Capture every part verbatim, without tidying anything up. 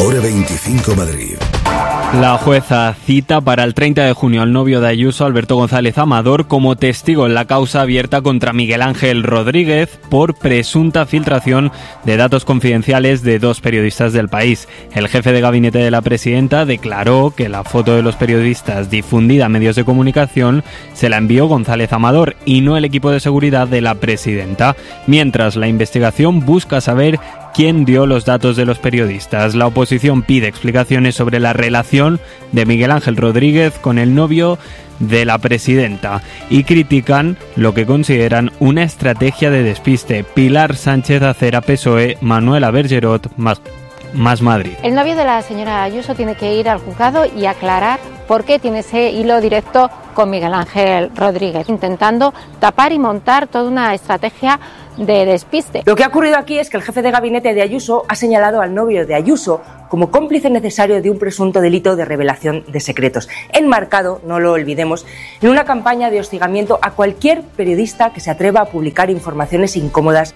Hora veinticinco Madrid. La jueza cita para el treinta de junio al novio de Ayuso, Alberto González Amador, como testigo en la causa abierta contra Miguel Ángel Rodríguez por presunta filtración de datos confidenciales de dos periodistas del País. El jefe de gabinete de la presidenta declaró que la foto de los periodistas difundida a medios de comunicación se la envió González Amador y no el equipo de seguridad de la presidenta, mientras la investigación busca saber quién dio los datos de los periodistas. La oposición pide explicaciones sobre la relación de Miguel Ángel Rodríguez con el novio de la presidenta y critican lo que consideran una estrategia de despiste. Pilar Sánchez Acera, P S O E, Manuela Bergerot, más, más Madrid. El novio de la señora Ayuso tiene que ir al juzgado y aclarar por qué tiene ese hilo directo con Miguel Ángel Rodríguez, intentando tapar y montar toda una estrategia de despiste. Lo que ha ocurrido aquí es que el jefe de gabinete de Ayuso ha señalado al novio de Ayuso como cómplice necesario de un presunto delito de revelación de secretos, enmarcado, no lo olvidemos, en una campaña de hostigamiento a cualquier periodista que se atreva a publicar informaciones incómodas.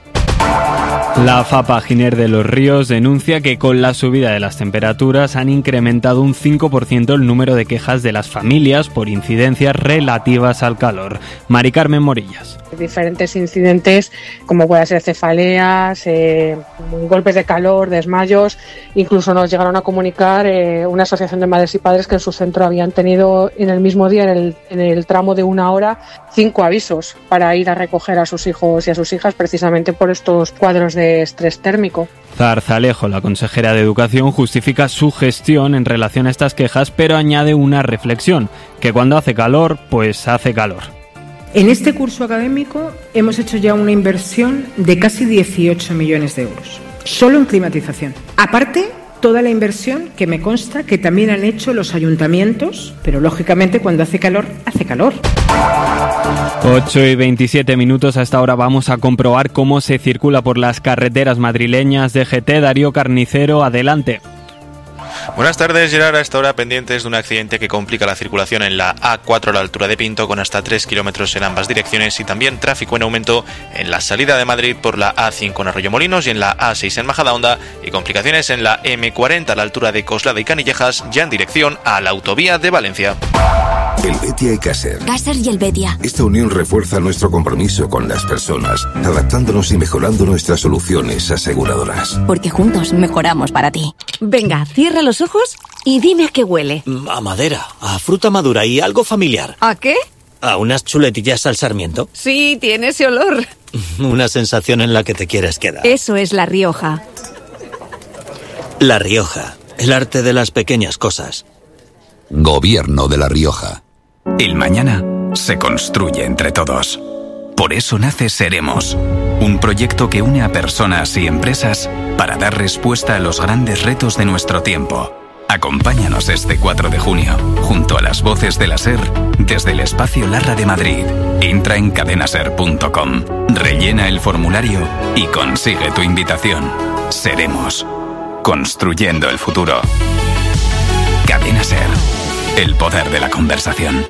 La FAPA Giner de los Ríos denuncia que con la subida de las temperaturas han incrementado un cinco por ciento el número de quejas de las familias por incidencias relativas al calor. Mari Carmen Morillas. Diferentes incidentes como pueden ser cefaleas, eh, golpes de calor, desmayos. Incluso nos llegaron a comunicar eh, una asociación de madres y padres que en su centro habían tenido en el mismo día, en el, en el tramo de una hora, cinco avisos para ir a recoger a sus hijos y a sus hijas precisamente por estos cuadros de estrés térmico. Zarzalejo, la consejera de Educación, justifica su gestión en relación a estas quejas, pero añade una reflexión, que cuando hace calor, pues hace calor. En este curso académico hemos hecho ya una inversión de casi dieciocho millones de euros, solo en climatización. Aparte, toda la inversión que me consta que también han hecho los ayuntamientos, pero lógicamente cuando hace calor, hace calor. ocho y veintisiete minutos, a esta hora vamos a comprobar cómo se circula por las carreteras madrileñas. D G T, Darío Carnicero, adelante. Buenas tardes, Gerard. A esta hora pendientes de un accidente que complica la circulación en la A cuatro a la altura de Pinto, con hasta tres kilómetros en ambas direcciones, y también tráfico en aumento en la salida de Madrid por la A cinco en Arroyomolinos y en la A seis en Majadahonda, y complicaciones en la M cuarenta a la altura de Coslada y Canillejas, ya en dirección a la autovía de Valencia. Helvetia y Caser. Caser y Helvetia. Esta unión refuerza nuestro compromiso con las personas, adaptándonos y mejorando nuestras soluciones aseguradoras. Porque juntos mejoramos para ti. Venga, cierra los ojos y dime a qué huele. A madera, a fruta madura y algo familiar. ¿A qué? A unas chuletillas al sarmiento. Sí, tiene ese olor. Una sensación en la que te quieres quedar. Eso es La Rioja. La Rioja, el arte de las pequeñas cosas. Gobierno de La Rioja. El mañana se construye entre todos. Por eso nace Seremos, un proyecto que une a personas y empresas para dar respuesta a los grandes retos de nuestro tiempo. Acompáñanos este cuatro de junio, junto a las voces de la SER, desde el Espacio Larra de Madrid. Entra en cadenaser punto com, rellena el formulario y consigue tu invitación. Seremos, construyendo el futuro. Cadena SER, el poder de la conversación.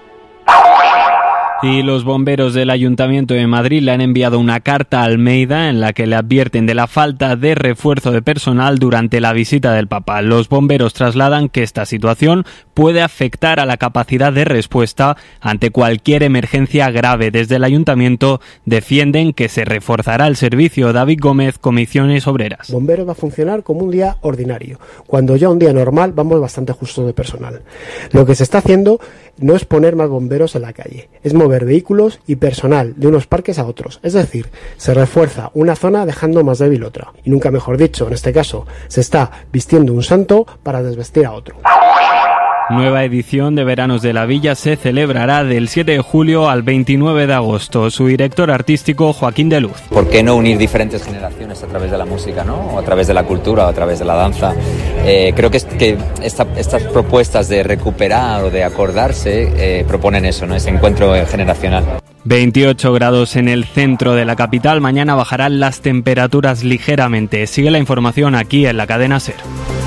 Y los bomberos del Ayuntamiento de Madrid le han enviado una carta a Almeida en la que le advierten de la falta de refuerzo de personal durante la visita del Papa. Los bomberos trasladan que esta situación puede afectar a la capacidad de respuesta ante cualquier emergencia grave. Desde el Ayuntamiento defienden que se reforzará el servicio. David Gómez, Comisiones Obreras. Bomberos va a funcionar como un día ordinario, cuando ya un día normal vamos bastante justos de personal. Lo que se está haciendo no es poner más bomberos en la calle, es mover vehículos y personal de unos parques a otros. Es decir, se refuerza una zona dejando más débil otra. Y nunca mejor dicho, en este caso, se está vistiendo un santo para desvestir a otro. Nueva edición de Veranos de la Villa se celebrará del siete de julio al veintinueve de agosto. Su director artístico, Joaquín de Luz. ¿Por qué no unir diferentes generaciones a través de la música, ¿no? O a través de la cultura, o a través de la danza? Eh, creo que, es, que esta, estas propuestas de recuperar o de acordarse eh, proponen eso, ¿no? Ese encuentro generacional. veintiocho grados en el centro de la capital. Mañana bajarán las temperaturas ligeramente. Sigue la información aquí en la cadena SER.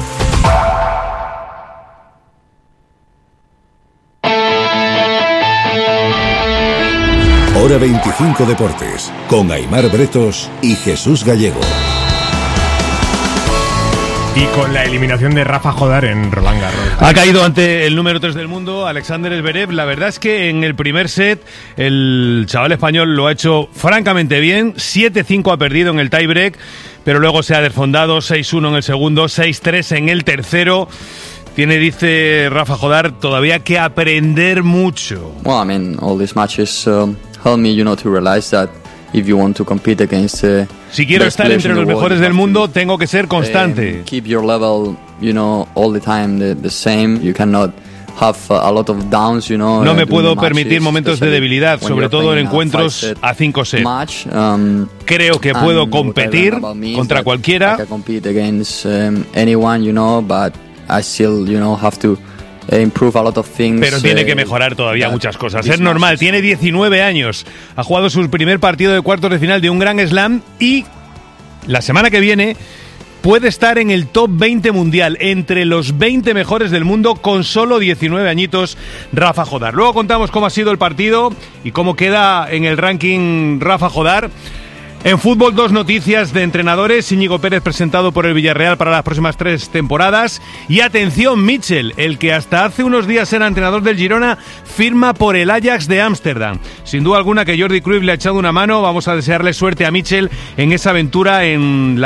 Hora veinticinco Deportes, con Aimar Bretos y Jesús Gallego. Y con la eliminación de Rafa Jodar en Roland Garros. Ha caído ante el número tres del mundo, Alexander Zverev. La verdad es que en el primer set el chaval español lo ha hecho francamente bien. siete cinco ha perdido en el tiebreak, pero luego se ha desfondado. seis uno en el segundo, seis tres en el tercero. Tiene, dice Rafa Jodar, todavía que aprender mucho. Well, I mean, all these matches um, help me, you know, to realize that if you want to compete against uh, si quiero estar entre los mejores del mundo, tengo que ser constante. Um, keep your level, you know, all the time the, the same. You cannot have a lot of downs, you know. No me puedo permitir momentos de debilidad, sobre todo en encuentros a cinco sets. Match, um, Creo que puedo competir contra cualquiera. I can compete against um, anyone, you know, but I still, you know, have to improve a lot of things. Pero tiene que mejorar todavía muchas cosas. Es normal, tiene diecinueve años. Ha jugado su primer partido de cuartos de final de un Grand Slam y la semana que viene puede estar en el top veinte mundial, entre los veinte mejores del mundo, con solo diecinueve añitos, Rafa Jodar. Luego contamos cómo ha sido el partido y cómo queda en el ranking Rafa Jodar. En fútbol, dos noticias de entrenadores. Íñigo Pérez presentado por el Villarreal para las próximas tres temporadas. Y atención, Mitchell, el que hasta hace unos días era entrenador del Girona, firma por el Ajax de Ámsterdam. Sin duda alguna que Jordi Cruyff le ha echado una mano. Vamos a desearle suerte a Mitchell en esa aventura en la